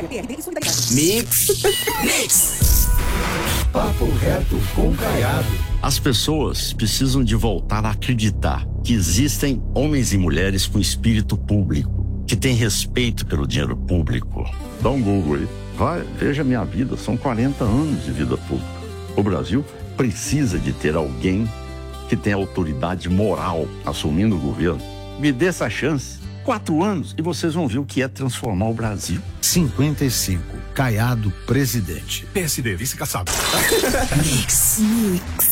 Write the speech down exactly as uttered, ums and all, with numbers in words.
Mix. Mix. Papo reto com Caiado. As pessoas precisam de voltar a acreditar que existem homens e mulheres com espírito público, que têm respeito pelo dinheiro público. Dá um Google aí. Vai, veja minha vida. São quarenta anos de vida pública. O Brasil precisa de ter alguém que tenha autoridade moral assumindo o governo. Me dê essa chance. Quatro anos e vocês vão ver o que é transformar o Brasil. cinquenta e cinco. Caiado, presidente. P S D, vice-caçado. Mix. Mix.